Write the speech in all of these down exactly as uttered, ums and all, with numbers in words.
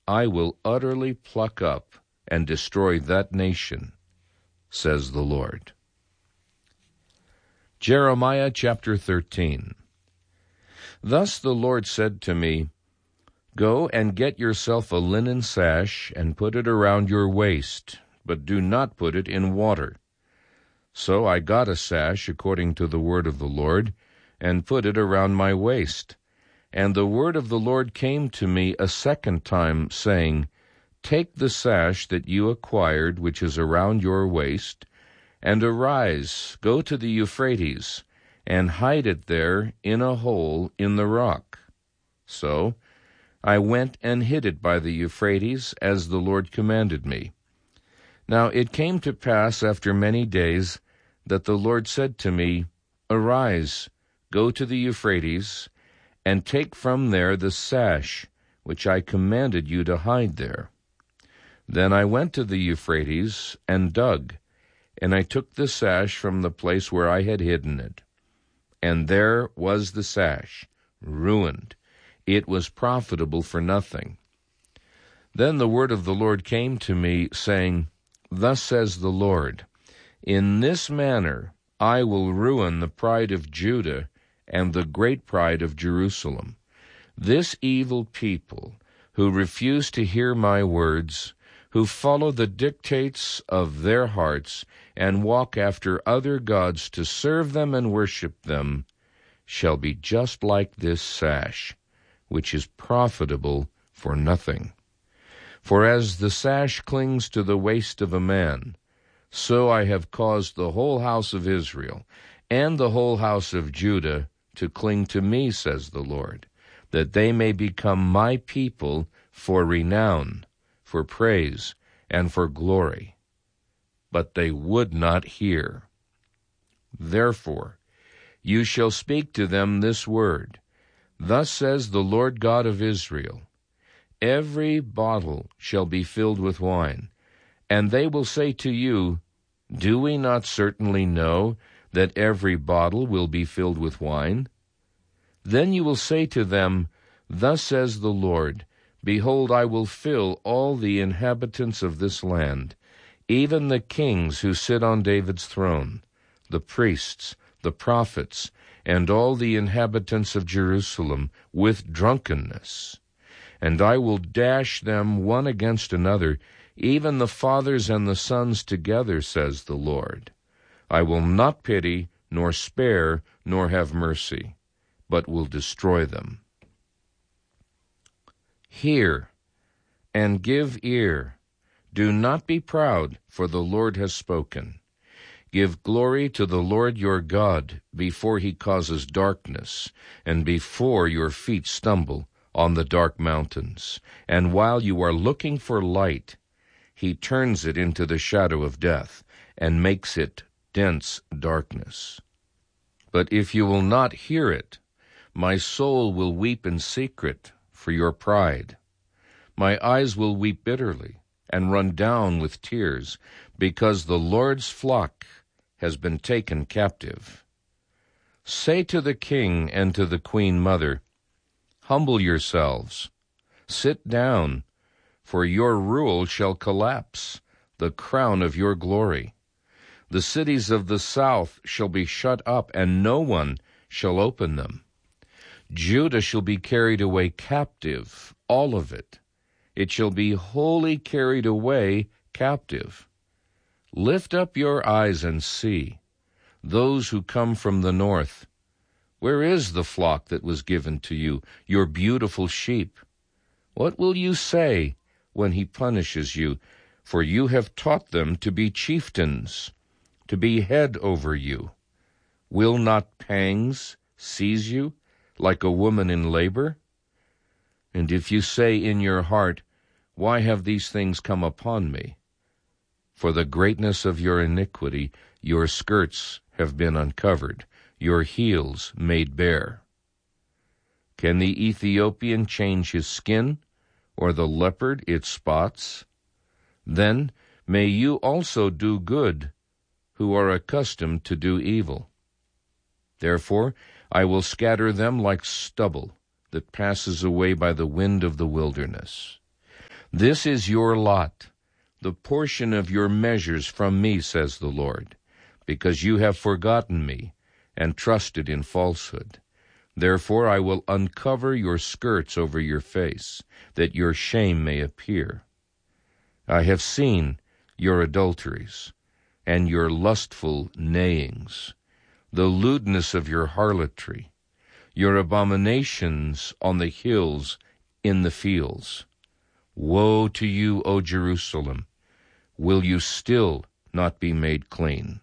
I will utterly pluck up and destroy that nation, says the Lord. Jeremiah chapter thirteen. Thus the Lord said to me, Go and get yourself a linen sash, and put it around your waist, but do not put it in water. So I got a sash according to the word of the Lord, and put it around my waist. And the word of the Lord came to me a second time, saying, Take the sash that you acquired, which is around your waist, and arise, go to the Euphrates, and hide it there in a hole in the rock. So I went and hid it by the Euphrates, as the Lord commanded me. Now it came to pass after many days that the Lord said to me, Arise, go to the Euphrates, and take from there the sash which I commanded you to hide there. Then I went to the Euphrates and dug, and I took the sash from the place where I had hidden it. And there was the sash, ruined. It was profitable for nothing. Then the word of the Lord came to me, saying, Thus says the Lord, In this manner I will ruin the pride of Judah and the great pride of Jerusalem. This evil people, who refuse to hear my words, who follow the dictates of their hearts, and walk after other gods to serve them and worship them, shall be just like this sash, which is profitable for nothing. For as the sash clings to the waist of a man, so I have caused the whole house of Israel and the whole house of Judah to cling to me, says the Lord, that they may become my people for renown, for praise, and for glory. But they would not hear. Therefore, you shall speak to them this word. Thus says the Lord God of Israel, Every bottle shall be filled with wine, and they will say to you, Do we not certainly know that every bottle will be filled with wine? Then you will say to them, Thus says the Lord, Behold, I will fill all the inhabitants of this land, even the kings who sit on David's throne, the priests, the prophets, and all the inhabitants of Jerusalem, with drunkenness. And I will dash them one against another, even the fathers and the sons together, says the Lord. I will not pity, nor spare, nor have mercy, but will destroy them. Hear, and give ear. Do not be proud, for the Lord has spoken. Give glory to the Lord your God before he causes darkness, and before your feet stumble on the dark mountains. And while you are looking for light, he turns it into the shadow of death, and makes it dense darkness. But if you will not hear it, my soul will weep in secret for your pride. My eyes will weep bitterly and run down with tears, because the Lord's flock has been taken captive. Say to the king and to the queen mother, Humble yourselves, sit down, for your rule shall collapse, the crown of your glory. The cities of the south shall be shut up, and no one shall open them. Judah shall be carried away captive, all of it. It shall be wholly carried away captive. Lift up your eyes and see, those who come from the north. Where is the flock that was given to you, your beautiful sheep? What will you say when he punishes you? For you have taught them to be chieftains, to be head over you. Will not pangs seize you, like a woman in labor? And if you say in your heart, Why have these things come upon me? For the greatness of your iniquity, your skirts have been uncovered, your heels made bare. Can the Ethiopian change his skin, or the leopard its spots? Then may you also do good, who are accustomed to do evil. Therefore I will scatter them like stubble that passes away by the wind of the wilderness. This is your lot, the portion of your measures from me, says the Lord, because you have forgotten me and trusted in falsehood. Therefore I will uncover your skirts over your face, that your shame may appear. I have seen your adulteries and your lustful neighings, the lewdness of your harlotry, your abominations on the hills in the fields. Woe to you, O Jerusalem! Will you still not be made clean?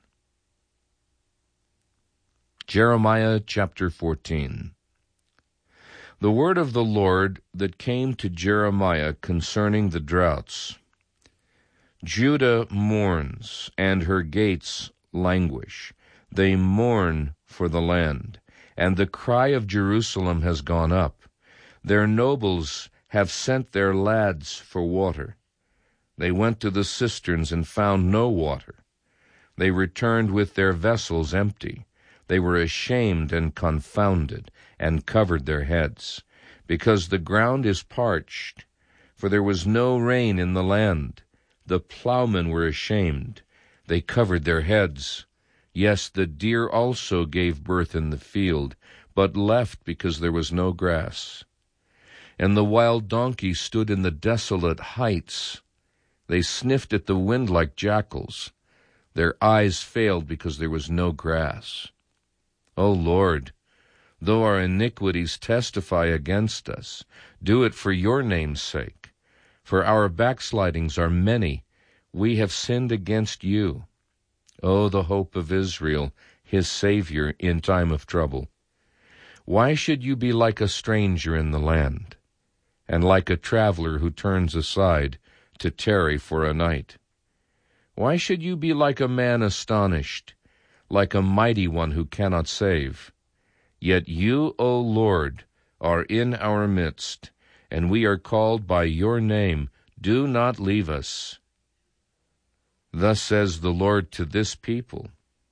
Jeremiah chapter fourteen. The word of the Lord that came to Jeremiah concerning the droughts. Judah mourns, and her gates languish. They mourn for the land, and the cry of Jerusalem has gone up. Their nobles have sent their lads for water. They went to the cisterns and found no water. They returned with their vessels empty. They were ashamed and confounded, and covered their heads, because the ground is parched, for there was no rain in the land. The plowmen were ashamed. They covered their heads. Yes, the deer also gave birth in the field, but left because there was no grass. And the wild donkey stood in the desolate heights. They sniffed at the wind like jackals. Their eyes failed because there was no grass. O Lord, though our iniquities testify against us, do it for your name's sake. For our backslidings are many. We have sinned against you. O the hope of Israel, his Savior in time of trouble. Why should you be like a stranger in the land, and like a traveler who turns aside to tarry for a night? Why should you be like a man astonished, like a mighty one who cannot save? Yet you, O Lord, are in our midst, and we are called by your name. Do not leave us. Thus says the Lord to this people.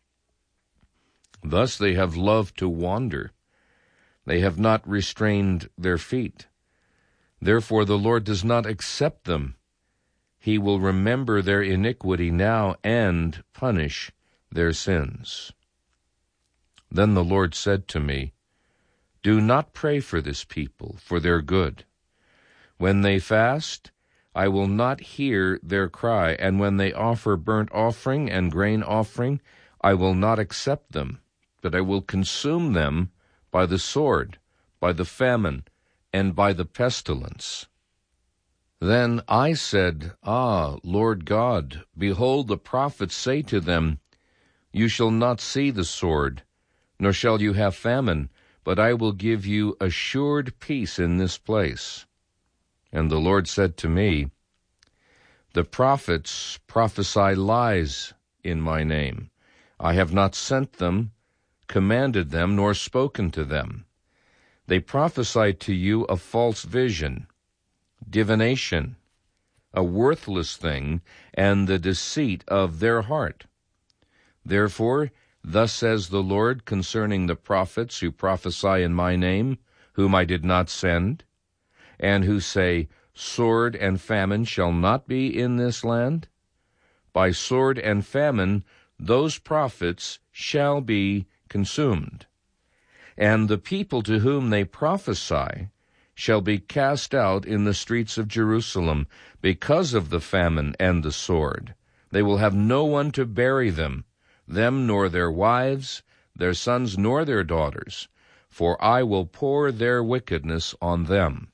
Thus they have loved to wander. They have not restrained their feet. Therefore the Lord does not accept them. He will remember their iniquity now and punish their sins. Then the Lord said to me, Do not pray for this people, for their good. When they fast, I will not hear their cry, and when they offer burnt offering and grain offering, I will not accept them, but I will consume them by the sword, by the famine, and by the pestilence. Then I said, Ah, Lord God, behold, the prophets say to them, You shall not see the sword, nor shall you have famine, but I will give you assured peace in this place. And the Lord said to me, The prophets prophesy lies in my name. I have not sent them, commanded them, nor spoken to them. They prophesy to you a false vision, divination, a worthless thing, and the deceit of their heart. Therefore, thus says the Lord concerning the prophets who prophesy in my name, whom I did not send, and who say, Sword and famine shall not be in this land. By sword and famine those prophets shall be consumed. And the people to whom they prophesy shall be cast out in the streets of Jerusalem because of the famine and the sword. They will have no one to bury them, them nor their wives, their sons nor their daughters, for I will pour their wickedness on them.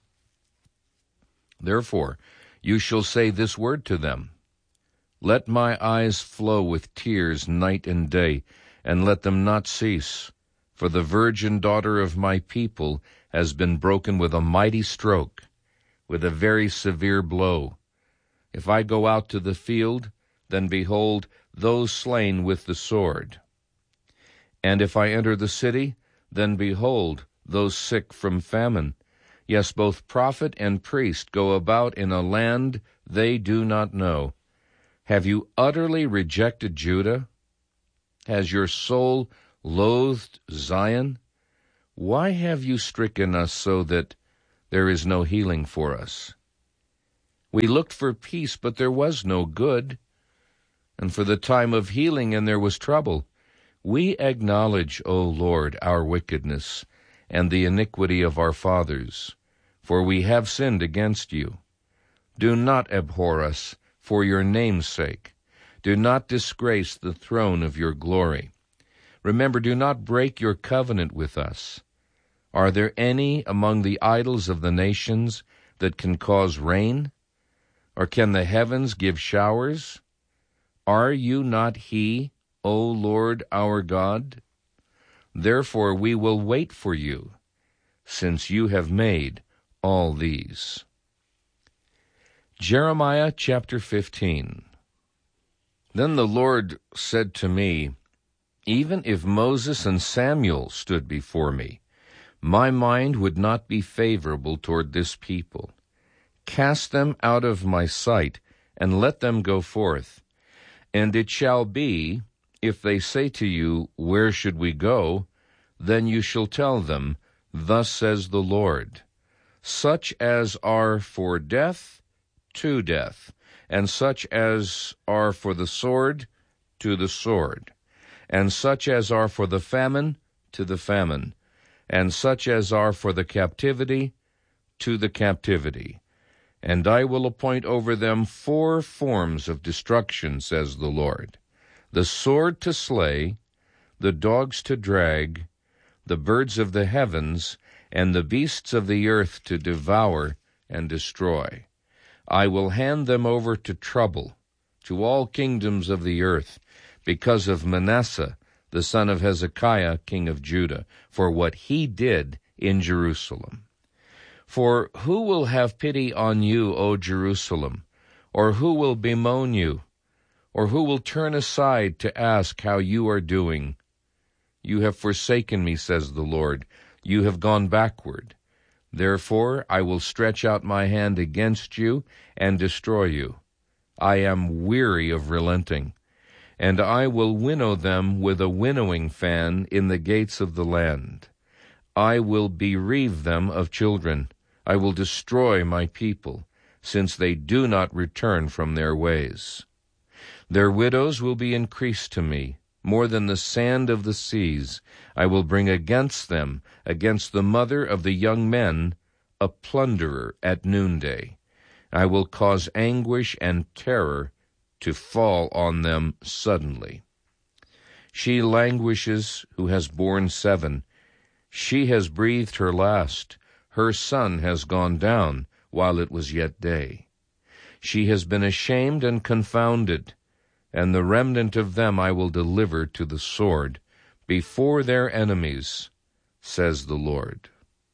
Therefore you shall say this word to them, Let my eyes flow with tears night and day, and let them not cease. For the virgin daughter of my people has been broken with a mighty stroke, with a very severe blow. If I go out to the field, then behold, those slain with the sword. And if I enter the city, then behold, those sick from famine. Yes, both prophet and priest go about in a land they do not know. Have you utterly rejected Judah? Has your soul loathed Zion? Why have you stricken us so that there is no healing for us? We looked for peace, but there was no good, and for the time of healing, and there was trouble. We acknowledge, O Lord, our wickedness and the iniquity of our fathers, for we have sinned against you. Do not abhor us for your name's sake. Do not disgrace the throne of your glory. Remember, do not break your covenant with us. Are there any among the idols of the nations that can cause rain? Or can the heavens give showers? Are you not he, O Lord our God? Therefore we will wait for you, since you have made all these. Jeremiah chapter fifteen. Then the Lord said to me, even if Moses and Samuel stood before me, my mind would not be favorable toward this people. Cast them out of my sight, and let them go forth. And it shall be, if they say to you, where should we go? Then you shall tell them, thus says the Lord, such as are for death, to death, and such as are for the sword, to the sword, and such as are for the famine, to the famine, and such as are for the captivity, to the captivity. And I will appoint over them four forms of destruction, says the Lord, the sword to slay, the dogs to drag, the birds of the heavens, and the beasts of the earth to devour and destroy. I will hand them over to trouble, to all kingdoms of the earth, because of Manasseh, the son of Hezekiah, king of Judah, for what he did in Jerusalem. For who will have pity on you, O Jerusalem? Or who will bemoan you? Or who will turn aside to ask how you are doing? You have forsaken me, says the Lord. You have gone backward. Therefore I will stretch out my hand against you and destroy you. I am weary of relenting, and I will winnow them with a winnowing fan in the gates of the land. I will bereave them of children. I will destroy my people, since they do not return from their ways. Their widows will be increased to me, more than the sand of the seas. I will bring against them, against the mother of the young men, a plunderer at noonday. I will cause anguish and terror to fall on them suddenly. She languishes who has borne seven. She has breathed her last. Her son has gone down while it was yet day. She has been ashamed and confounded, and the remnant of them I will deliver to the sword before their enemies, says the Lord.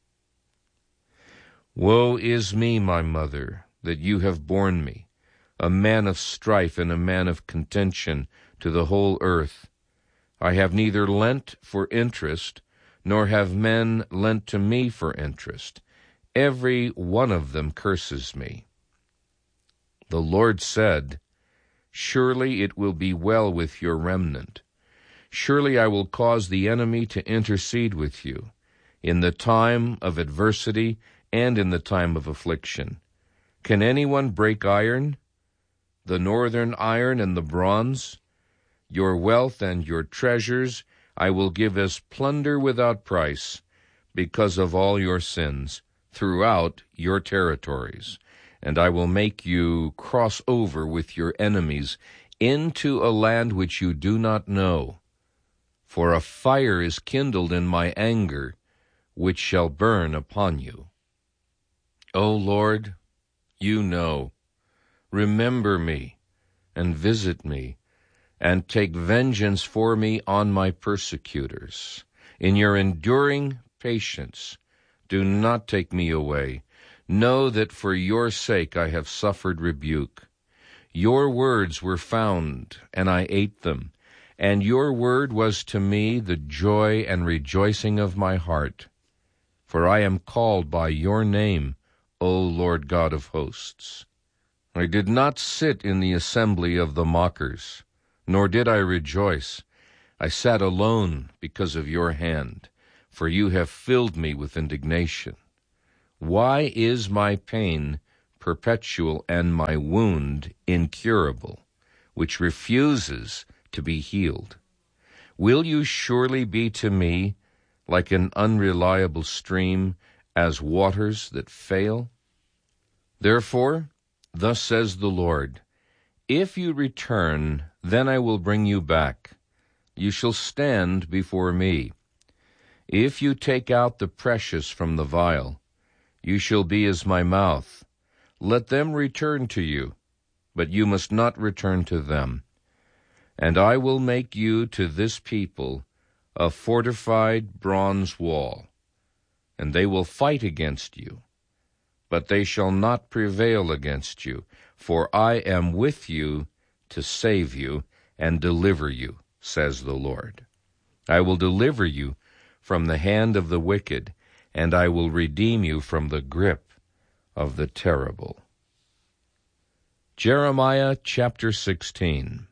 Woe is me, my mother, that you have borne me, a man of strife and a man of contention to the whole earth. I have neither lent for interest, nor have men lent to me for interest. Every one of them curses me. The Lord said, surely it will be well with your remnant. Surely I will cause the enemy to intercede with you in the time of adversity and in the time of affliction. Can anyone break iron, the northern iron and the bronze? Your wealth and your treasures I will give as plunder without price, because of all your sins throughout your territories. And I will make you cross over with your enemies into a land which you do not know. For a fire is kindled in my anger, which shall burn upon you. O Lord, you know. Remember me, and visit me, and take vengeance for me on my persecutors. In your enduring patience, do not take me away. Know that for your sake I have suffered rebuke. Your words were found, and I ate them, and your word was to me the joy and rejoicing of my heart. For I am called by your name, O Lord God of hosts. I did not sit in the assembly of the mockers, nor did I rejoice. I sat alone because of your hand, for you have filled me with indignation. Why is my pain perpetual and my wound incurable, which refuses to be healed? Will you surely be to me like an unreliable stream, as waters that fail? Therefore, thus says the Lord, if you return, then I will bring you back. You shall stand before me. If you take out the precious from the vial, you shall be as my mouth. Let them return to you, but you must not return to them. And I will make you to this people a fortified bronze wall, and they will fight against you, but they shall not prevail against you, for I am with you to save you and deliver you, says the Lord. I will deliver you from the hand of the wicked, and I will redeem you from the grip of the terrible. Jeremiah chapter sixteen.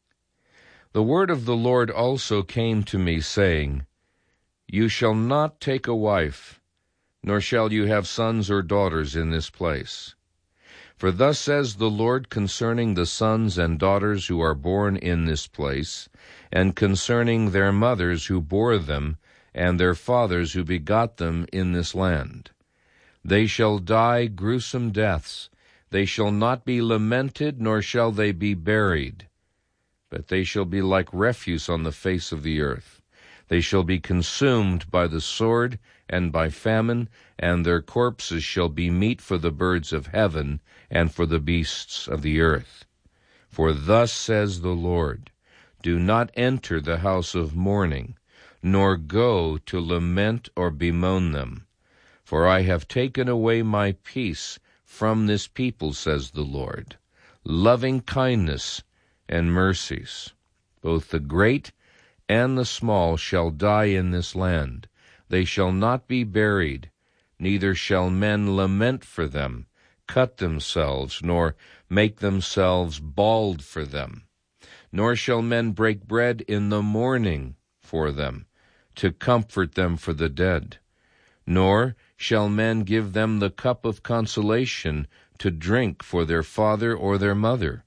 The word of the Lord also came to me, saying, You shall not take a wife, nor shall you have sons or daughters in this place. For thus says the Lord concerning the sons and daughters who are born in this place, and concerning their mothers who bore them, and their fathers who begot them in this land. They shall die gruesome deaths. They shall not be lamented, nor shall they be buried. But they shall be like refuse on the face of the earth. They shall be consumed by the sword and by famine, and their corpses shall be meat for the birds of heaven and for the beasts of the earth. For thus says the Lord, Do not enter the house of mourning, nor go to lament or bemoan them. For I have taken away my peace from this people, says the Lord, loving kindness and mercies. Both the great and the small shall die in this land. They shall not be buried, neither shall men lament for them, cut themselves, nor make themselves bald for them. Nor shall men break bread in the morning for them, to comfort them for the dead. Nor shall men give them the cup of consolation to drink for their father or their mother.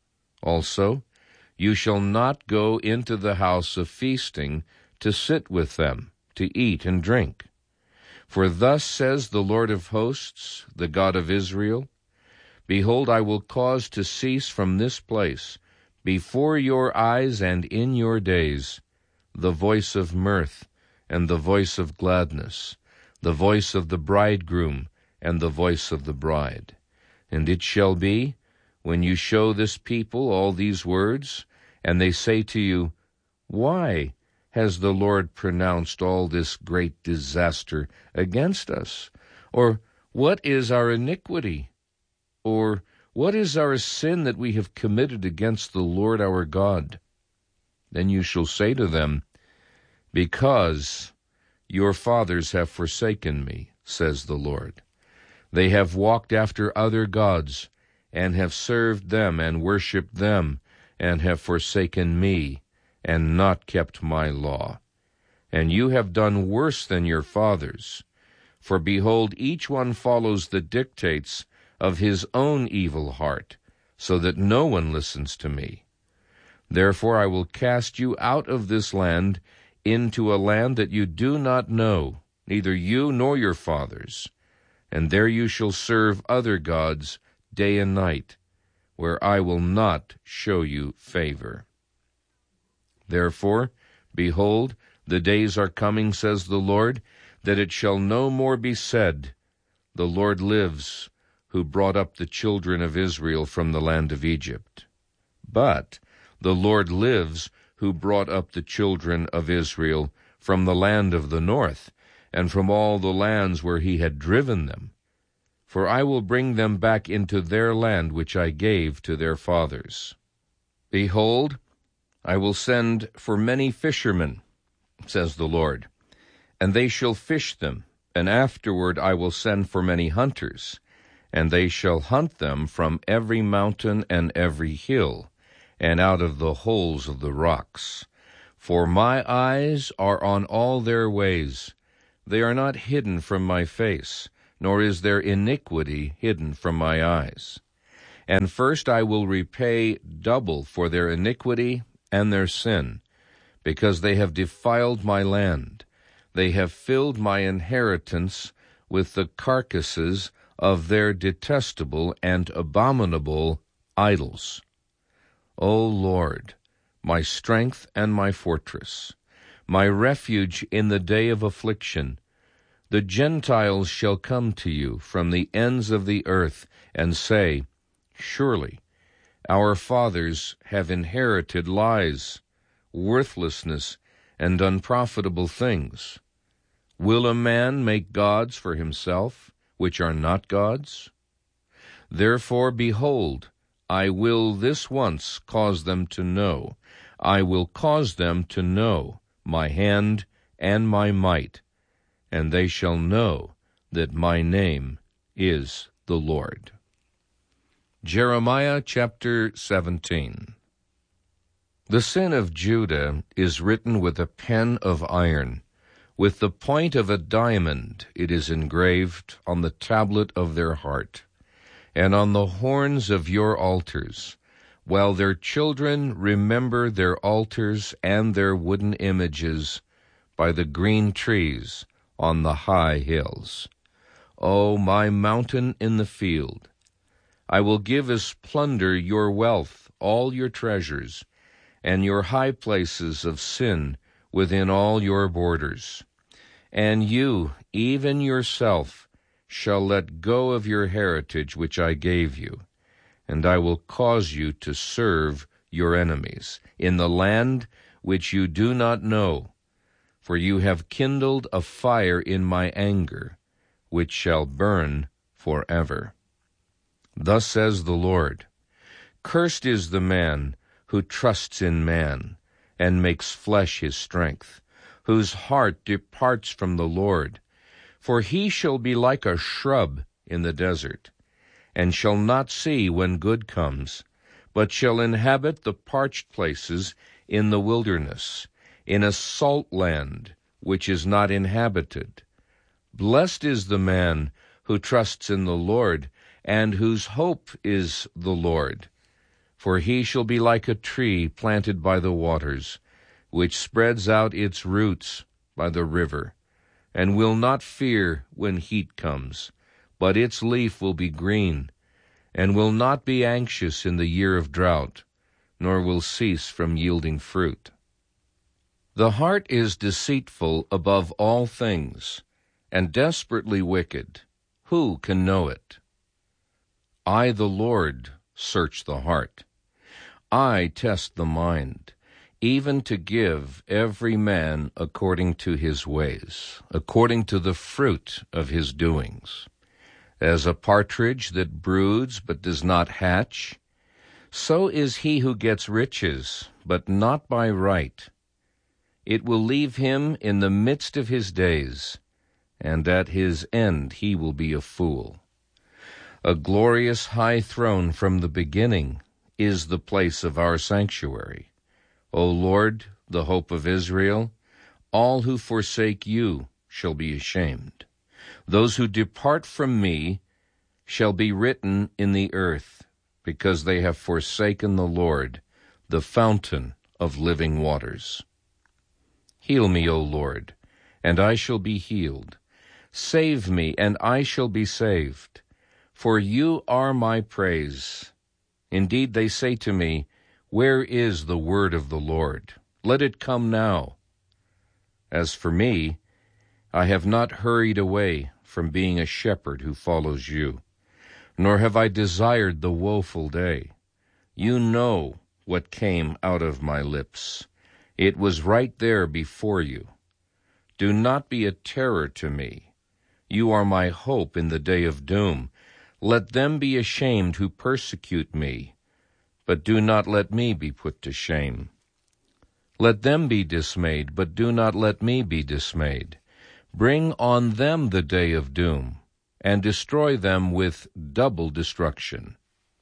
Also, you shall not go into the house of feasting to sit with them, to eat and drink. For thus says the Lord of hosts, the God of Israel, Behold, I will cause to cease from this place, before your eyes and in your days, the voice of mirth and the voice of gladness, the voice of the bridegroom and the voice of the bride. And it shall be, when you show this people all these words, and they say to you, Why has the Lord pronounced all this great disaster against us? Or what is our iniquity? Or what is our sin that we have committed against the Lord our God? Then you shall say to them, Because your fathers have forsaken me, says the Lord. They have walked after other gods, and have served them and worshipped them, and have forsaken me, and not kept my law. And you have done worse than your fathers. For behold, each one follows the dictates of his own evil heart, so that no one listens to me. Therefore I will cast you out of this land into a land that you do not know, neither you nor your fathers. And there you shall serve other gods day and night, where I will not show you favor. Therefore, behold, the days are coming, says the Lord, that it shall no more be said, The Lord lives, who brought up the children of Israel from the land of Egypt. But the Lord lives, who brought up the children of Israel from the land of the north, and from all the lands where he had driven them. For I will bring them back into their land which I gave to their fathers. Behold, I will send for many fishermen, says the Lord, and they shall fish them, and afterward I will send for many hunters, and they shall hunt them from every mountain and every hill, and out of the holes of the rocks. For my eyes are on all their ways. They are not hidden from my face, nor is their iniquity hidden from my eyes. And first I will repay double for their iniquity and their sin, because they have defiled my land. They have filled my inheritance with the carcasses of their detestable and abominable idols. O Lord, my strength and my fortress, my refuge in the day of affliction, the Gentiles shall come to you from the ends of the earth and say, Surely our fathers have inherited lies, worthlessness, and unprofitable things. Will a man make gods for himself, which are not gods? Therefore, behold, I will this once cause them to know, I will cause them to know my hand and my might, and they shall know that my name is the Lord. Jeremiah chapter seventeen. The sin of Judah is written with a pen of iron. With the point of a diamond it is engraved on the tablet of their heart, and on the horns of your altars, while their children remember their altars and their wooden images by the green trees on the high hills. O my mountain in the field, I will give as plunder your wealth, all your treasures, and your high places of sin within all your borders. And you, even yourself, shall let go of your heritage which I gave you, and I will cause you to serve your enemies in the land which you do not know, for you have kindled a fire in my anger, which shall burn forever. Thus says the Lord, Cursed is the man who trusts in man, and makes flesh his strength, whose heart departs from the Lord. For he shall be like a shrub in the desert, and shall not see when good comes, but shall inhabit the parched places in the wilderness, in a salt land which is not inhabited. Blessed is the man who trusts in the Lord, and whose hope is the Lord. For he shall be like a tree planted by the waters, which spreads out its roots by the river, and will not fear when heat comes, but its leaf will be green, and will not be anxious in the year of drought, nor will cease from yielding fruit. The heart is deceitful above all things, and desperately wicked. Who can know it? I, the Lord, search the heart. I test the mind, even to give every man according to his ways, according to the fruit of his doings. As a partridge that broods but does not hatch, so is he who gets riches, but not by right. It will leave him in the midst of his days, and at his end he will be a fool. A glorious high throne from the beginning is the place of our sanctuary. O Lord, the hope of Israel, all who forsake you shall be ashamed. Those who depart from me shall be written in the earth, because they have forsaken the Lord, the fountain of living waters. Heal me, O Lord, and I shall be healed. Save me, and I shall be saved. For you are my praise. Indeed, they say to me, Where is the word of the Lord? Let it come now. As for me, I have not hurried away from being a shepherd who follows you, nor have I desired the woeful day. You know what came out of my lips. It was right there before you. Do not be a terror to me. You are my hope in the day of doom. Let them be ashamed who persecute me, but do not let me be put to shame. Let them be dismayed, but do not let me be dismayed. Bring on them the day of doom, and destroy them with double destruction.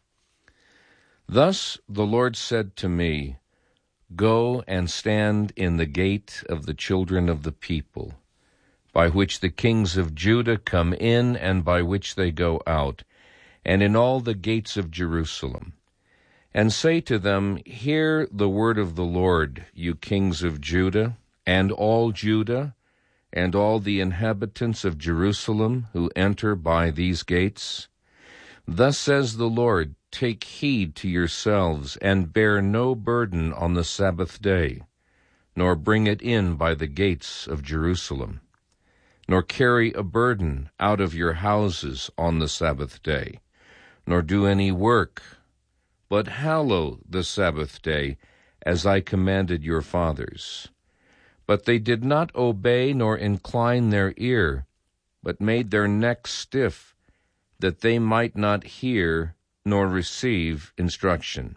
Thus the Lord said to me, Go and stand in the gate of the children of the people. by which the kings of Judah come in and by which they go out, and in all the gates of Jerusalem. And say to them, Hear the word of the Lord, you kings of Judah, and all Judah, and all the inhabitants of Jerusalem who enter by these gates. Thus says the Lord, Take heed to yourselves, and bear no burden on the Sabbath day, nor bring it in by the gates of Jerusalem, nor carry a burden out of your houses on the Sabbath day, nor do any work, but hallow the Sabbath day, as I commanded your fathers. But they did not obey nor incline their ear, but made their necks stiff, that they might not hear nor receive instruction.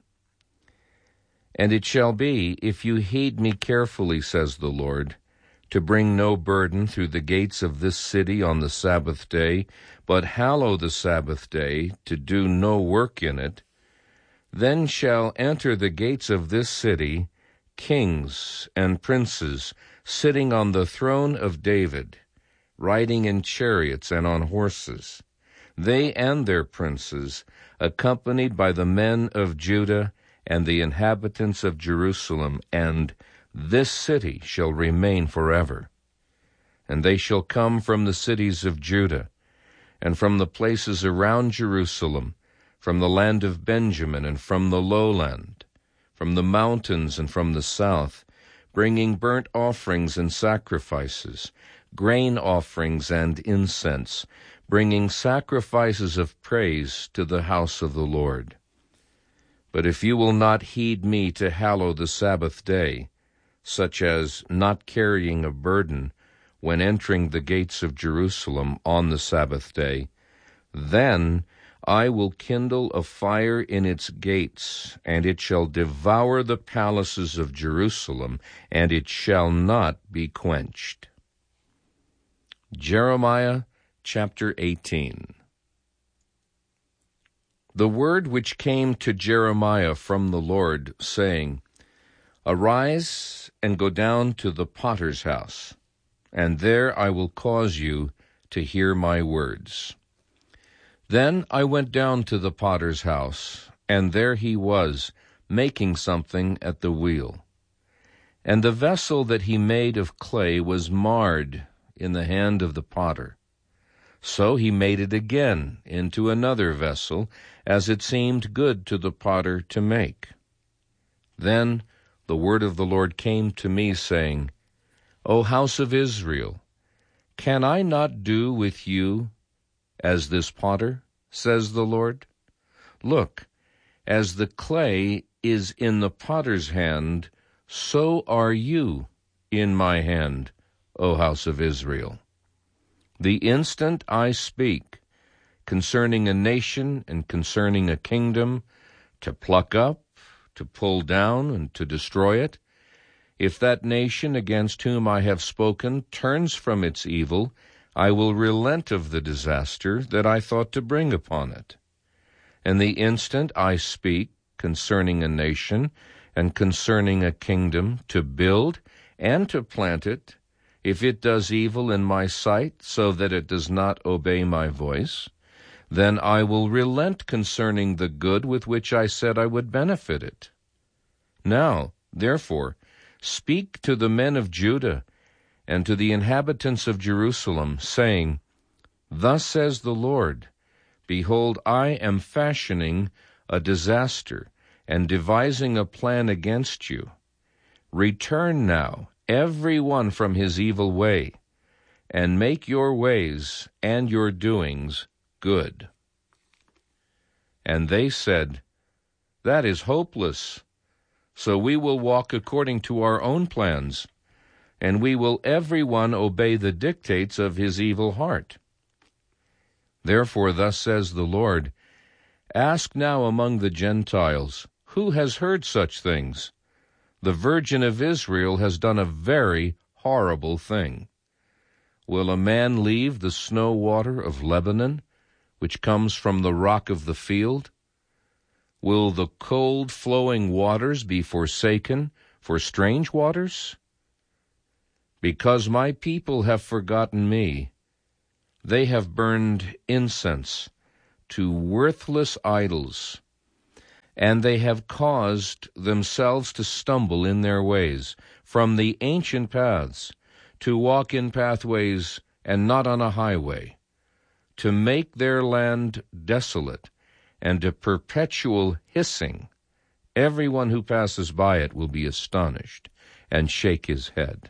And it shall be, if you heed me carefully, says the Lord, to bring no burden through the gates of this city on the Sabbath day, but hallow the Sabbath day, to do no work in it, then shall enter the gates of this city kings and princes sitting on the throne of David, riding in chariots and on horses, they and their princes, accompanied by the men of Judah and the inhabitants of Jerusalem, and this city shall remain forever. And they shall come from the cities of Judah, and from the places around Jerusalem, from the land of Benjamin and from the lowland, from the mountains and from the south, bringing burnt offerings and sacrifices, grain offerings and incense, bringing sacrifices of praise to the house of the Lord. But if you will not heed me to hallow the Sabbath day, such as not carrying a burden when entering the gates of Jerusalem on the Sabbath day, then I will kindle a fire in its gates, and it shall devour the palaces of Jerusalem, and it shall not be quenched. Jeremiah chapter eighteen. The word which came to Jeremiah from the Lord, saying, Arise and go down to the potter's house, and there I will cause you to hear my words. Then I went down to the potter's house, and there he was, making something at the wheel. And the vessel that he made of clay was marred in the hand of the potter. So he made it again into another vessel, as it seemed good to the potter to make. Then the word of the Lord came to me, saying, O house of Israel, can I not do with you as this potter, says the Lord? Look, as the clay is in the potter's hand, so are you in my hand, O house of Israel. The instant I speak concerning a nation and concerning a kingdom, to pluck up, to pull down, and to destroy it, if that nation against whom I have spoken turns from its evil, I will relent of the disaster that I thought to bring upon it. And the instant I speak concerning a nation and concerning a kingdom, to build and to plant it, if it does evil in my sight, so that it does not obey my voice, then I will relent concerning the good with which I said I would benefit it. Now, therefore, speak to the men of Judah and to the inhabitants of Jerusalem, saying, Thus says the Lord, Behold, I am fashioning a disaster and devising a plan against you. Return now, every one from his evil way, and make your ways and your doings good. And they said, That is hopeless. So we will walk according to our own plans, and we will every one obey the dictates of his evil heart. Therefore thus says the Lord, Ask now among the Gentiles, who has heard such things? The Virgin of Israel has done a very horrible thing. Will a man leave the snow water of Lebanon, which comes from the rock of the field? Will the cold flowing waters be forsaken for strange waters? Because my people have forgotten me, they have burned incense to worthless idols, and they have caused themselves to stumble in their ways from the ancient paths, to walk in pathways and not on a highway, to make their land desolate and a perpetual hissing. Everyone who passes by it will be astonished and shake his head.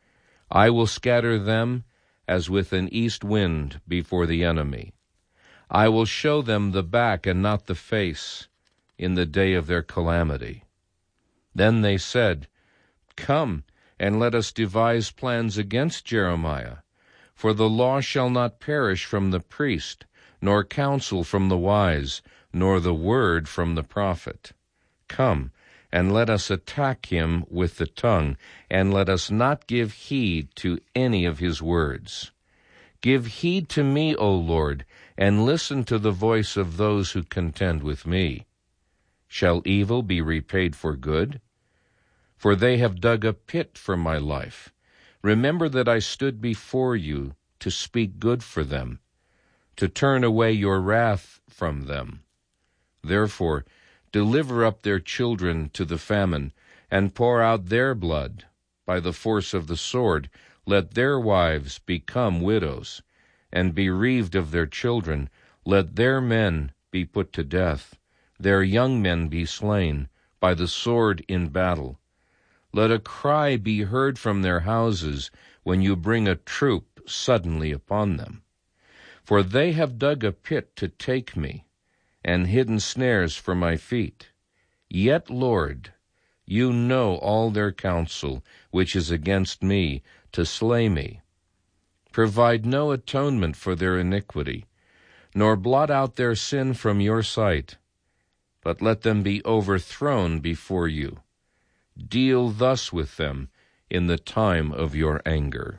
I will scatter them as with an east wind before the enemy. I will show them the back and not the face in the day of their calamity. Then they said, Come, and let us devise plans against Jeremiah. For the law shall not perish from the priest, nor counsel from the wise, nor the word from the prophet. Come, and let us attack him with the tongue, and let us not give heed to any of his words. Give heed to me, O Lord, and listen to the voice of those who contend with me. Shall evil be repaid for good? For they have dug a pit for my life. Remember that I stood before you to speak good for them, to turn away your wrath from them. Therefore, deliver up their children to the famine, and pour out their blood. By the force of the sword, let their wives become widows, and bereaved of their children, let their men be put to death, their young men be slain by the sword in battle. Let a cry be heard from their houses when you bring a troop suddenly upon them. For they have dug a pit to take me, and hidden snares for my feet. Yet, Lord, you know all their counsel, which is against me, to slay me. Provide no atonement for their iniquity, nor blot out their sin from your sight, but let them be overthrown before you. Deal thus with them in the time of your anger.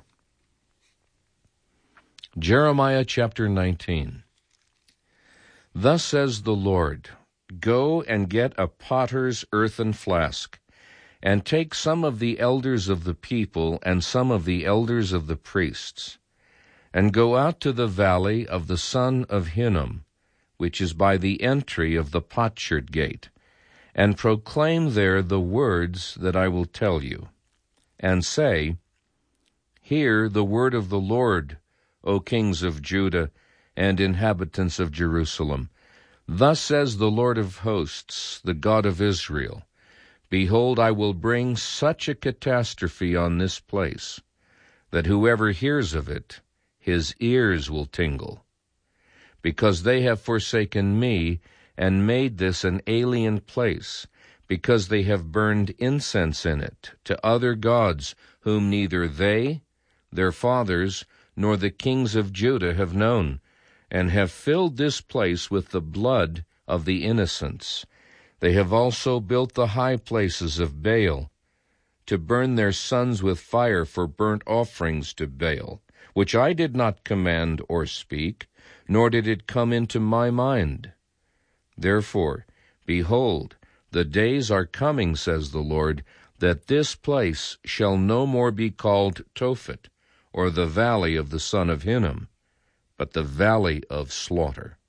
Jeremiah chapter nineteen. Thus says the Lord, Go and get a potter's earthen flask, and take some of the elders of the people and some of the elders of the priests, and go out to the valley of the son of Hinnom, which is by the entry of the potsherd gate, and proclaim there the words that I will tell you, and say, Hear the word of the Lord, O kings of Judah and inhabitants of Jerusalem. Thus says the Lord of hosts, the God of Israel, Behold, I will bring such a catastrophe on this place, that whoever hears of it, his ears will tingle. Because they have forsaken me, and made this an alien place, because they have burned incense in it to other gods, whom neither they, their fathers, nor the kings of Judah have known, and have filled this place with the blood of the innocents. They have also built the high places of Baal, to burn their sons with fire for burnt offerings to Baal, which I did not command or speak, nor did it come into my mind. Therefore, behold, the days are coming, says the Lord, that this place shall no more be called Tophet, or the valley of the son of Hinnom, but the valley of slaughter.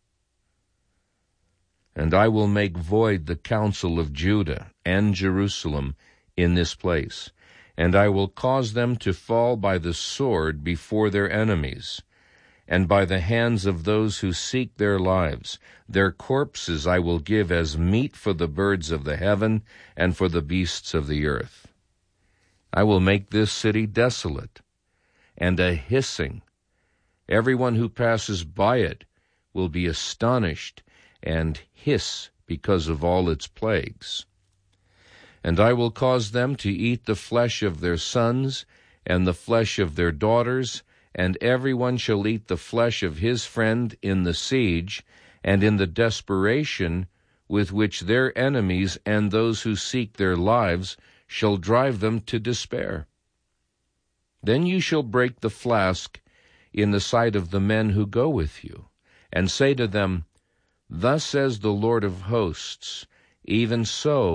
And I will make void the counsel of Judah and Jerusalem in this place, and I will cause them to fall by the sword before their enemies, and by the hands of those who seek their lives. Their corpses I will give as meat for the birds of the heaven and for the beasts of the earth. I will make this city desolate and a hissing. Everyone who passes by it will be astonished and hiss because of all its plagues. And I will cause them to eat the flesh of their sons and the flesh of their daughters, and everyone shall eat the flesh of his friend in the siege and in the desperation with which their enemies and those who seek their lives shall drive them to despair. Then you shall break the flask in the sight of the men who go with you, and say to them, Thus says the Lord of hosts, Even so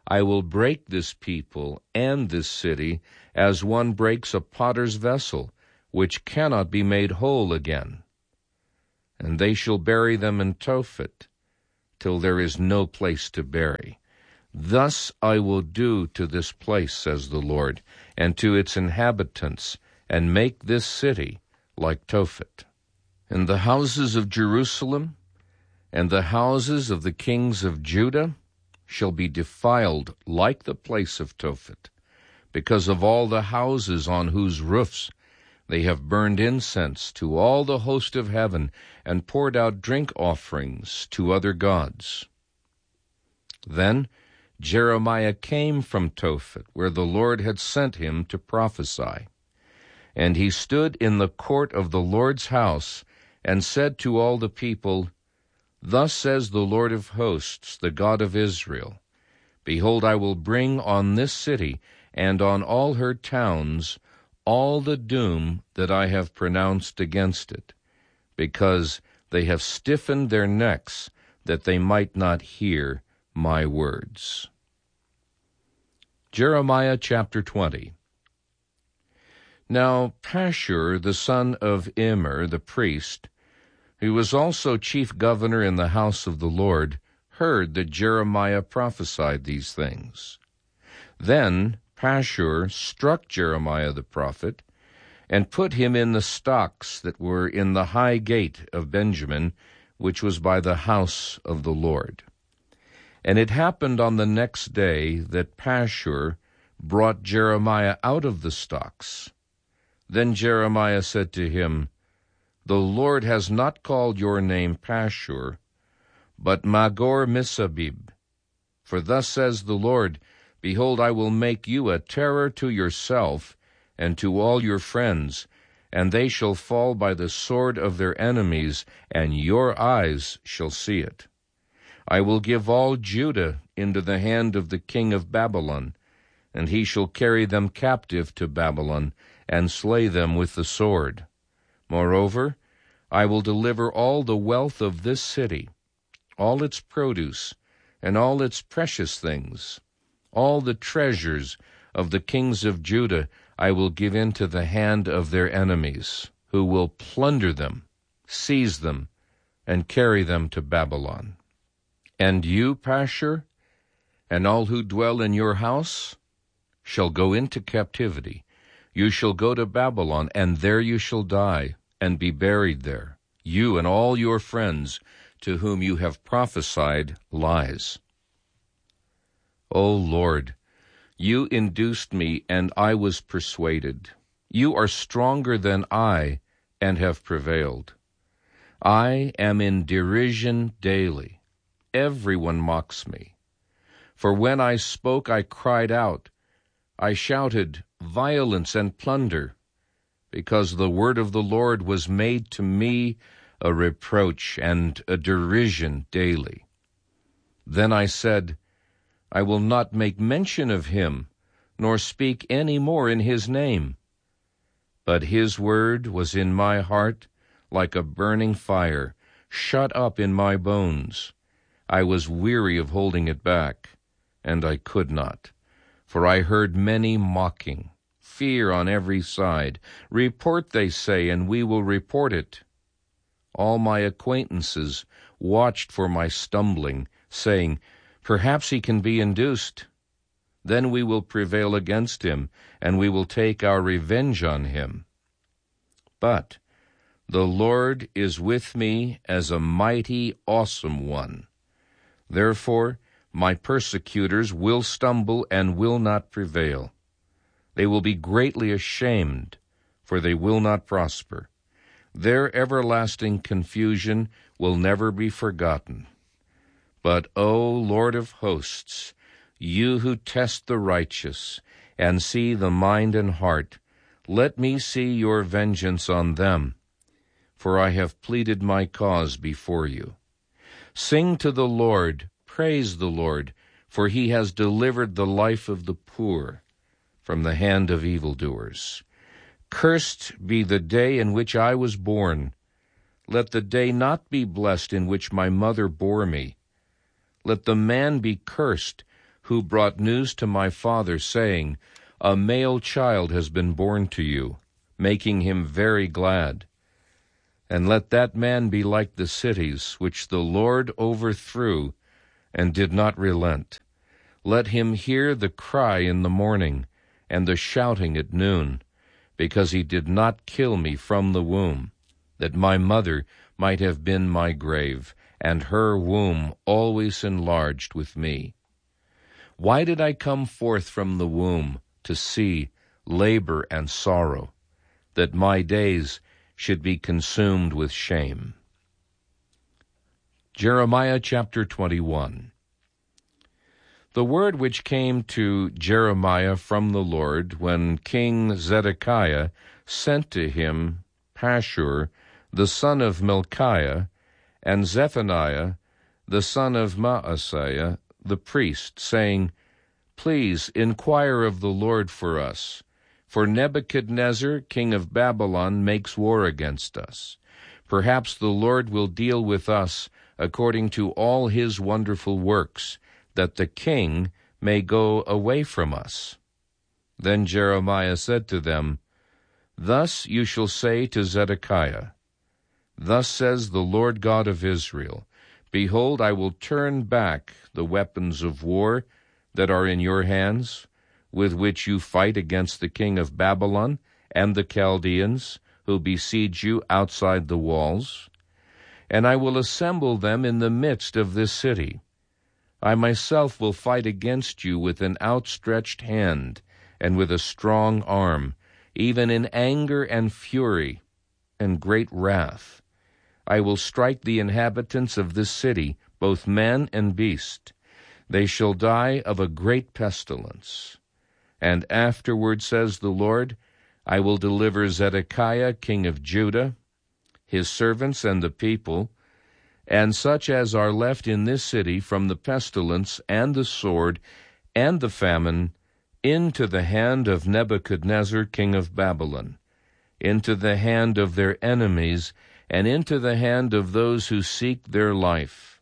I will break this people and this city as one breaks a potter's vessel, which cannot be made whole again. And they shall bury them in Tophet, till there is no place to bury. Thus I will do to this place, says the Lord, and to its inhabitants, and make this city like Tophet. And the houses of Jerusalem and the houses of the kings of Judah shall be defiled like the place of Tophet, because of all the houses on whose roofs they have burned incense to all the host of heaven, and poured out drink offerings to other gods. Then Jeremiah came from Tophet, where the Lord had sent him to prophesy. And he stood in the court of the Lord's house, and said to all the people, Thus says the Lord of hosts, the God of Israel, Behold, I will bring on this city and on all her towns all the doom that I have pronounced against it, because they have stiffened their necks, that they might not hear my words. Jeremiah chapter twenty. Now Pashur, the son of Immer, the priest, who was also chief governor in the house of the Lord, heard that Jeremiah prophesied these things. Then Pashur struck Jeremiah the prophet, and put him in the stocks that were in the high gate of Benjamin, which was by the house of the Lord. And it happened on the next day that Pashur brought Jeremiah out of the stocks. Then Jeremiah said to him, The Lord has not called your name Pashur, but Magor-Missabib. For thus says the Lord, Behold, I will make you a terror to yourself and to all your friends, and they shall fall by the sword of their enemies, and your eyes shall see it. I will give all Judah into the hand of the king of Babylon, and he shall carry them captive to Babylon, and slay them with the sword. Moreover, I will deliver all the wealth of this city, all its produce, and all its precious things. All the treasures of the kings of Judah I will give into the hand of their enemies, who will plunder them, seize them, and carry them to Babylon. And you, Pashur, and all who dwell in your house, shall go into captivity. You shall go to Babylon, and there you shall die, and be buried there, you and all your friends to whom you have prophesied lies. O Lord, you induced me, and I was persuaded. You are stronger than I, and have prevailed. I am in derision daily. Everyone mocks me. For when I spoke, I cried out. I shouted, violence and plunder, because the word of the Lord was made to me a reproach and a derision daily. Then I said, I will not make mention of him, nor speak any more in his name. But his word was in my heart like a burning fire, shut up in my bones. I was weary of holding it back, and I could not. For I heard many mocking, fear on every side. Report, they say, and we will report it. All my acquaintances watched for my stumbling, saying, Perhaps he can be induced. Then we will prevail against him, and we will take our revenge on him. But the Lord is with me as a mighty, awesome one. Therefore my persecutors will stumble and will not prevail. They will be greatly ashamed, for they will not prosper. Their everlasting confusion will never be forgotten. But, O Lord of hosts, you who test the righteous and see the mind and heart, let me see your vengeance on them, for I have pleaded my cause before you. Sing to the Lord, praise the Lord, for he has delivered the life of the poor from the hand of evildoers. Cursed be the day in which I was born. Let the day not be blessed in which my mother bore me. Let the man be cursed who brought news to my father, saying, A male child has been born to you, making him very glad. And let that man be like the cities which the Lord overthrew and did not relent. Let him hear the cry in the morning and the shouting at noon, because he did not kill me from the womb, that my mother might have been my grave, and her womb always enlarged with me. Why did I come forth from the womb to see labor and sorrow, that my days should be consumed with shame? Jeremiah chapter twenty-one. The word which came to Jeremiah from the Lord when King Zedekiah sent to him Pashur, the son of Milchiah, and Zephaniah, the son of Maaseiah, the priest, saying, Please inquire of the Lord for us, for Nebuchadnezzar, king of Babylon, makes war against us. Perhaps the Lord will deal with us according to all his wonderful works, that the king may go away from us. Then Jeremiah said to them, Thus you shall say to Zedekiah, Thus says the Lord God of Israel, Behold, I will turn back the weapons of war that are in your hands, with which you fight against the king of Babylon and the Chaldeans, who besiege you outside the walls, and I will assemble them in the midst of this city. I myself will fight against you with an outstretched hand and with a strong arm, even in anger and fury and great wrath. I will strike the inhabitants of this city, both man and beast. They shall die of a great pestilence. And afterward, says the Lord, I will deliver Zedekiah king of Judah, his servants and the people, and such as are left in this city from the pestilence and the sword and the famine, into the hand of Nebuchadnezzar king of Babylon, into the hand of their enemies, and into the hand of those who seek their life.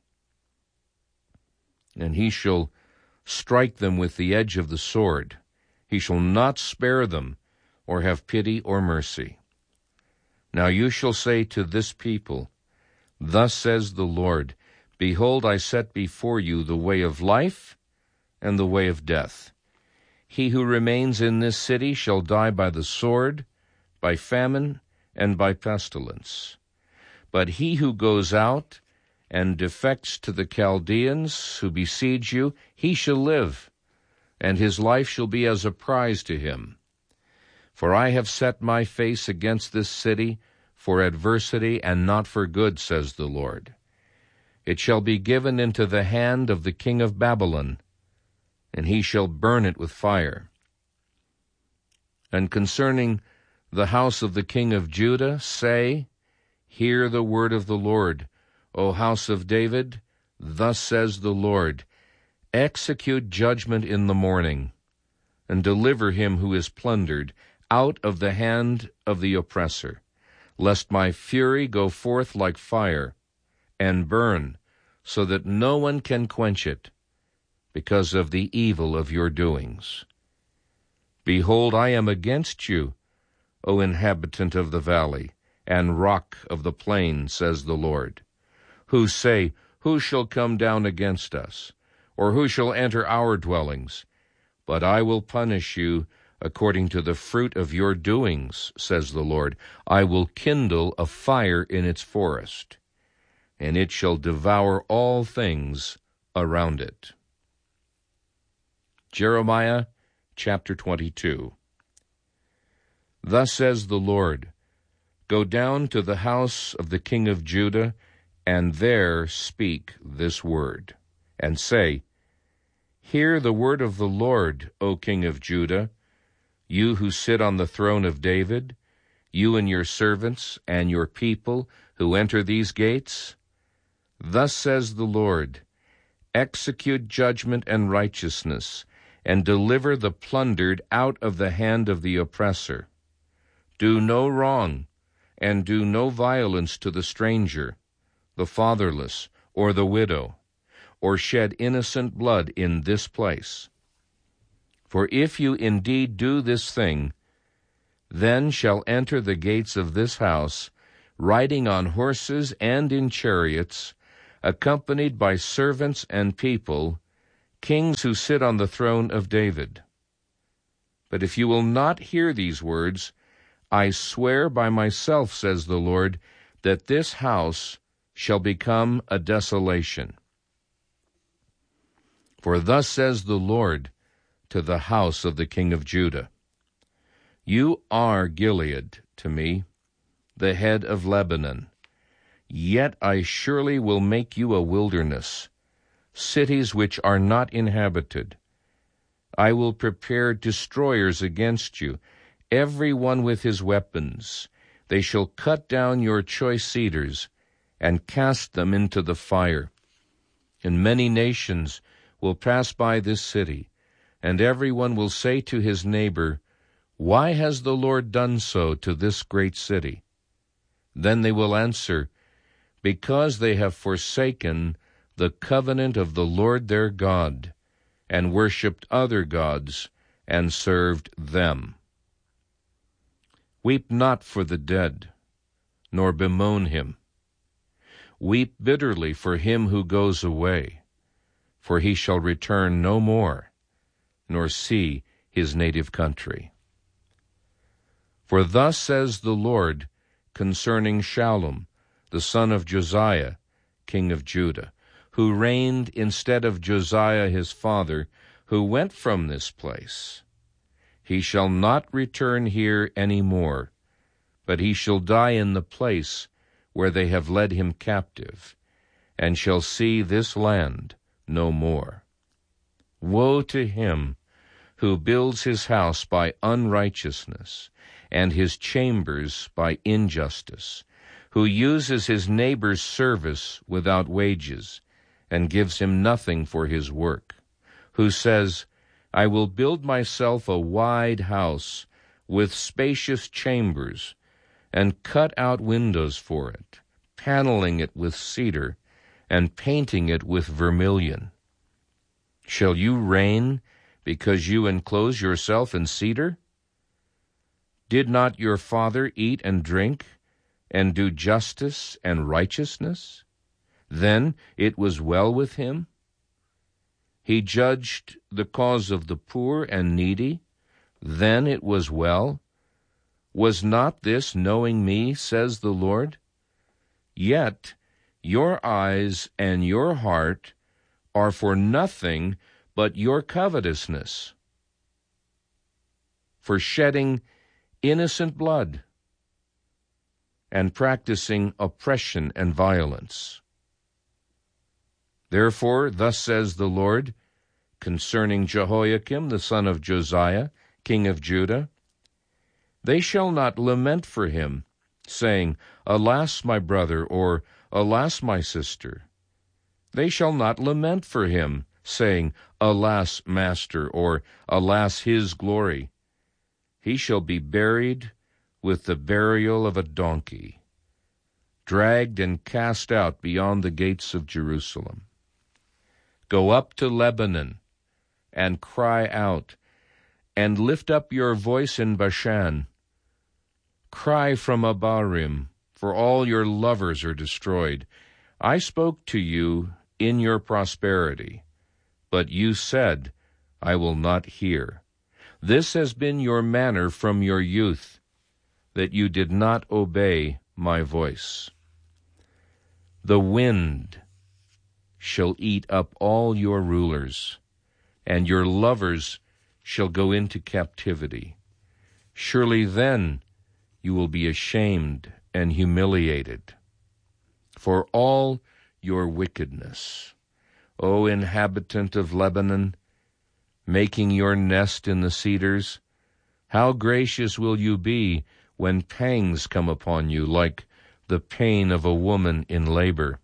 And he shall strike them with the edge of the sword. He shall not spare them, or have pity or mercy. Now you shall say to this people, Thus says the Lord, Behold, I set before you the way of life and the way of death. He who remains in this city shall die by the sword, by famine, and by pestilence. But he who goes out and defects to the Chaldeans who besiege you, he shall live, and his life shall be as a prize to him. For I have set my face against this city for adversity and not for good, says the Lord. It shall be given into the hand of the king of Babylon, and he shall burn it with fire. And concerning the house of the king of Judah, say, Hear the word of the Lord, O house of David. Thus says the Lord, Execute judgment in the morning, and deliver him who is plundered out of the hand of the oppressor, lest my fury go forth like fire, and burn, so that no one can quench it, because of the evil of your doings. Behold, I am against you, O inhabitant of the valley, and rock of the plain, says the Lord, who say, Who shall come down against us, or who shall enter our dwellings? But I will punish you according to the fruit of your doings, says the Lord. I will kindle a fire in its forest, and it shall devour all things around it. Jeremiah chapter twenty-two. Thus says the Lord, Go down to the house of the king of Judah, and there speak this word, and say, Hear the word of the Lord, O king of Judah, you who sit on the throne of David, you and your servants and your people who enter these gates. Thus says the Lord, Execute judgment and righteousness, and deliver the plundered out of the hand of the oppressor. Do no wrong, and do no violence to the stranger, the fatherless, or the widow, or shed innocent blood in this place. For if you indeed do this thing, then shall enter the gates of this house, riding on horses and in chariots, accompanied by servants and people, kings who sit on the throne of David. But if you will not hear these words, I swear by myself, says the Lord, that this house shall become a desolation. For thus says the Lord to the house of the king of Judah, You are Gilead to me, the head of Lebanon. Yet I surely will make you a wilderness, cities which are not inhabited. I will prepare destroyers against you, every one with his weapons. They shall cut down your choice cedars and cast them into the fire. And many nations will pass by this city, and every one will say to his neighbor, Why has the Lord done so to this great city? Then they will answer, Because they have forsaken the covenant of the Lord their God, and worshipped other gods, and served them. Weep not for the dead, nor bemoan him. Weep bitterly for him who goes away, for he shall return no more, nor see his native country. For thus says the Lord concerning Shallum, the son of Josiah, king of Judah, who reigned instead of Josiah his father, who went from this place. He shall not return here any more, but he shall die in the place where they have led him captive, and shall see this land no more. Woe to him who builds his house by unrighteousness, and his chambers by injustice, who uses his neighbor's service without wages, and gives him nothing for his work, who says, I will build myself a wide house with spacious chambers, and cut out windows for it, paneling it with cedar, and painting it with vermilion. Shall you reign because you enclose yourself in cedar? Did not your father eat and drink, and do justice and righteousness? Then it was well with him. He judged the cause of the poor and needy. Then it was well. Was not this knowing me, says the Lord? Yet your eyes and your heart are for nothing but your covetousness, for shedding innocent blood, and practicing oppression and violence. Therefore, thus says the Lord, concerning Jehoiakim the son of Josiah, king of Judah, they shall not lament for him, saying, Alas, my brother, or Alas, my sister. They shall not lament for him, saying, Alas, master, or Alas, his glory. He shall be buried with the burial of a donkey, dragged and cast out beyond the gates of Jerusalem. Go up to Lebanon, and cry out, and lift up your voice in Bashan. Cry from Abarim, for all your lovers are destroyed. I spoke to you in your prosperity, but you said, I will not hear. This has been your manner from your youth, that you did not obey my voice. The wind shall eat up all your rulers, and your lovers shall go into captivity. Surely then you will be ashamed and humiliated for all your wickedness, O inhabitant of Lebanon, making your nest in the cedars. How gracious will you be when pangs come upon you, like the pain of a woman in labor?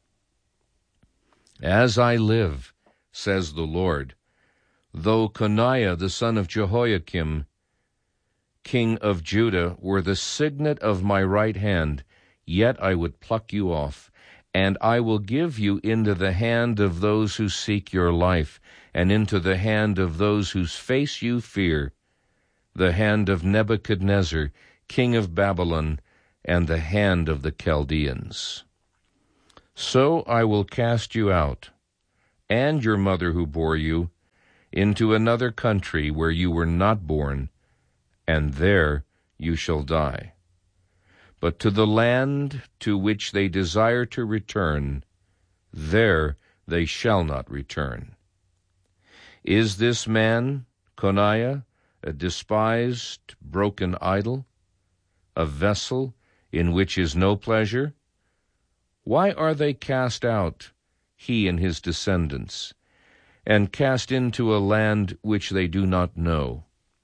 As I live, says the Lord, though Coniah the son of Jehoiakim, king of Judah, were the signet of my right hand, yet I would pluck you off, And I will give you into the hand of those who seek your life, and into the hand of those whose face you fear, the hand of Nebuchadnezzar, king of Babylon, and the hand of the Chaldeans. So I will cast you out, and your mother who bore you, into another country where you were not born, and there you shall die. But to the land to which they desire to return, there they shall not return. Is this man, Coniah, a despised, broken idol, a vessel in which is no pleasure? Why are they cast out, he and his descendants, and cast into a land which they do not know?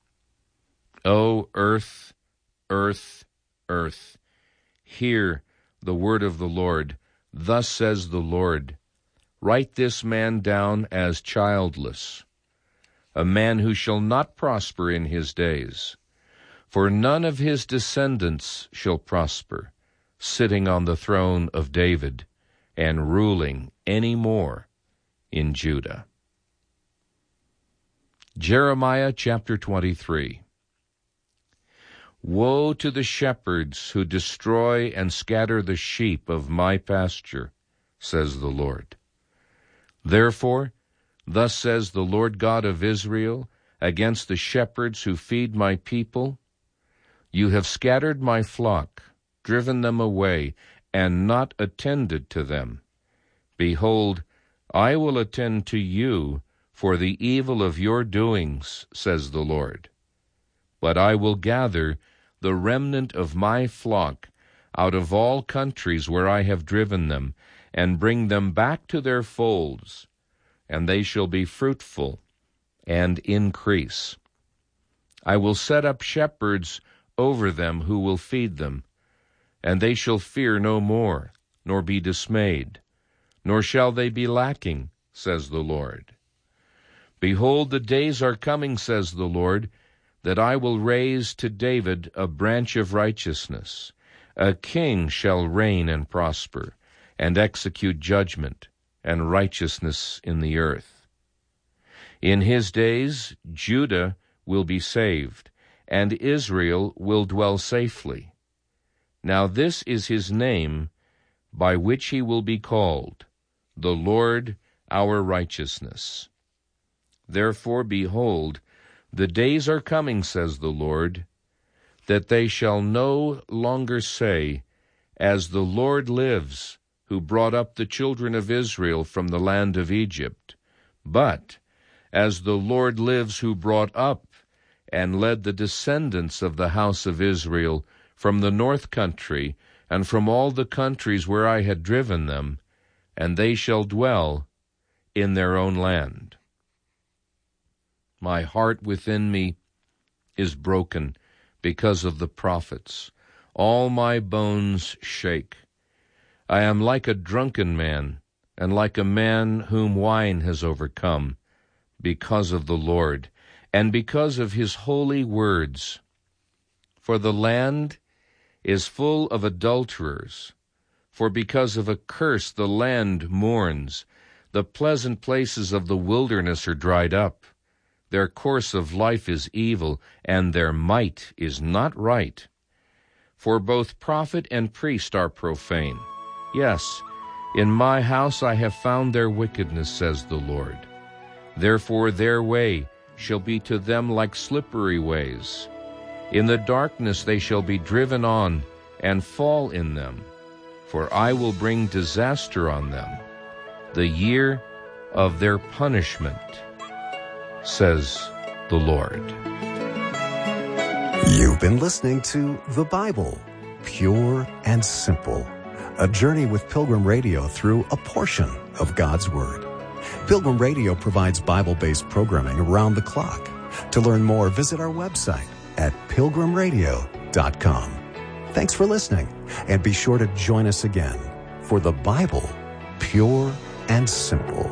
O earth, earth, earth, hear the word of the Lord. Thus says the Lord, write this man down as childless, a man who shall not prosper in his days. For none of his descendants shall prosper, sitting on the throne of David and ruling any more in Judah. Jeremiah chapter twenty-three. Woe to the shepherds who destroy and scatter the sheep of my pasture, says the Lord. Therefore, thus says the Lord God of Israel, against the shepherds who feed my people, you have scattered my flock, driven them away, and not attended to them. Behold, I will attend to you for the evil of your doings, says the Lord. But I will gather the remnant of my flock out of all countries where I have driven them, and bring them back to their folds, and they shall be fruitful and increase. I will set up shepherds over them who will feed them, and they shall fear no more, nor be dismayed, nor shall they be lacking, says the Lord. Behold, the days are coming, says the Lord, that I will raise to David a branch of righteousness. A king shall reign and prosper, and execute judgment and righteousness in the earth. In his days Judah will be saved, and Israel will dwell safely. Now this is his name, by which he will be called, the Lord our righteousness. Therefore, behold, the days are coming, says the Lord, that they shall no longer say, as the Lord lives, who brought up the children of Israel from the land of Egypt, but as the Lord lives, who brought up and led the descendants of the house of Israel from the north country and from all the countries where I had driven them, and they shall dwell in their own land. My heart within me is broken because of the prophets. All my bones shake. I am like a drunken man, and like a man whom wine has overcome, because of the Lord, and because of his holy words. For the land is full of adulterers, for because of a curse the land mourns. The pleasant places of the wilderness are dried up. Their course of life is evil, and their might is not right. For both prophet and priest are profane. Yes, in my house I have found their wickedness, says the Lord. Therefore their way shall be to them like slippery ways. In the darkness they shall be driven on, and fall in them. For I will bring disaster on them, the year of their punishment, says the Lord. You've been listening to The Bible, Pure and Simple, a journey with Pilgrim Radio through a portion of God's Word. Pilgrim Radio provides Bible-based programming around the clock. To learn more, visit our website at pilgrim radio dot com. Thanks for listening, and be sure to join us again for The Bible, Pure and Simple.